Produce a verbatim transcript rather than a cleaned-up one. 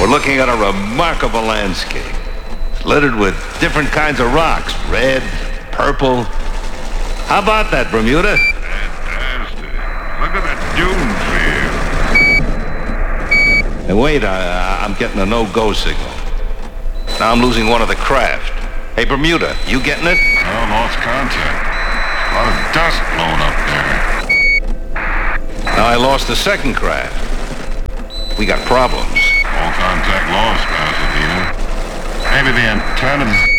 We're looking at a remarkable landscape, littered with different kinds of rocks, red, purple. How about that, Bermuda? Fantastic. Look at that dune field. Hey, wait, I, I'm getting a no-go signal. Now I'm losing one of the craft. Hey, Bermuda, you getting it? Oh, lost contact. A lot of dust blowing up there. Now I lost the second craft. We got problems. All contact lost, Pasadena. Maybe the antennas